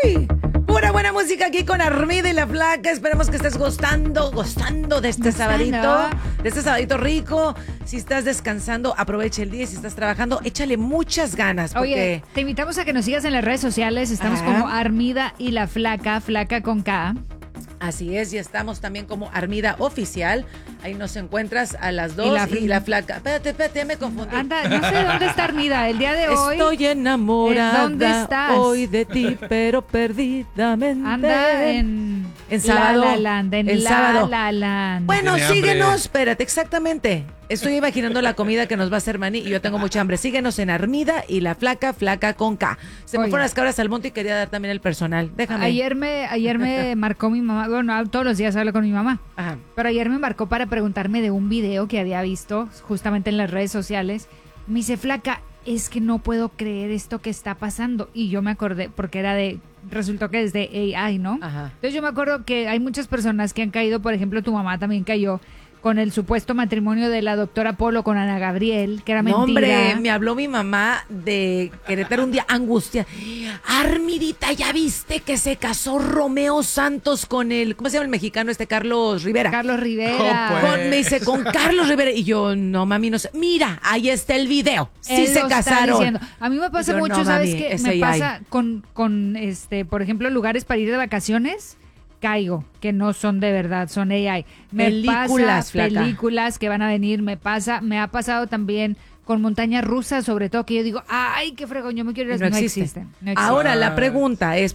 Uy, pura buena música aquí con Armida y la Flaca. Esperemos que estés gustando de este sabadito rico. Si estás descansando, aprovecha el día. Si estás trabajando, échale muchas ganas. Porque... Oye, te invitamos a que nos sigas en las redes sociales. Estamos como Armida y la Flaca, Flaca con K. Así es, y estamos también como Armida Oficial. Ahí nos encuentras a las 2 y la Flaca. Espérate, ya me confundí. Anda, no sé dónde está Armida el día de hoy. Estoy enamorada. ¿Dónde estás? Hoy de ti, pero perdidamente. Anda en sábado. La Land, en sábado. La Land. Bueno, Tiene síguenos, hambre. espérate, exactamente. Estoy imaginando la comida que nos va a hacer Manny y yo tengo mucha hambre. Síguenos en Armida y la Flaca, Flaca con K. Se me Oye. fueron las cabras al monte y quería dar también el personal. Déjame. Ayer me marcó mi mamá. Bueno, todos los días hablo con mi mamá. Ajá. Pero ayer me marcó para preguntarme de un video que había visto justamente en las redes sociales. Me dice, Flaca, es que no puedo creer esto que está pasando. Y yo me acordé, porque resultó que es de AI, ¿no? Ajá. Entonces yo me acuerdo que hay muchas personas que han caído, por ejemplo, tu mamá también cayó con el supuesto matrimonio de la doctora Polo con Ana Gabriel, que era No, mentira. hombre, me habló mi mamá de Querétaro un día, angustia. Armidita, ¿ya viste que se casó Romeo Santos con ¿cómo se llama el mexicano Carlos Rivera? Carlos Rivera. Oh, pues. Me dice, con Carlos Rivera. Y yo, no, mami, no sé. Mira, ahí está el video. Sí Él se lo está casaron. diciendo. A mí me pasa Yo, mucho, no, ¿sabes mami, qué? es Me AI. pasa con por ejemplo, lugares para ir de vacaciones, caigo, que no son de verdad, son AI. Películas, Flaca. Películas que van a venir, me ha pasado también con montañas rusas, sobre todo, que yo digo, ay, qué fregón, yo me quiero ir a No no existe. existen. Ahora, la pregunta es,